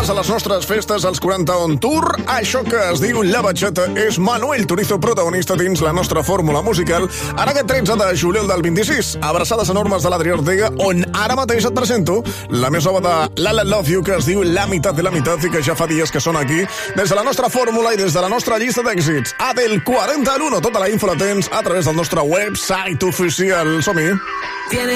a les nostres festes, als 40 on tour. Això que es diu La Bachata és Manuel Turizo, protagonista dins la nostra fórmula musical. Ara aquest 13 de juliol del 26, abraçades enormes de l'Adrià Ortega, on ara mateix et presento la més nova de La Love You, que es diu La Mitat de la Mitat i que ja fa dies que són aquí, des de la nostra fórmula i des de la nostra llista d'èxits. A del 40 al 1, tota la info la tens a través del nostre website oficial. Som-hi.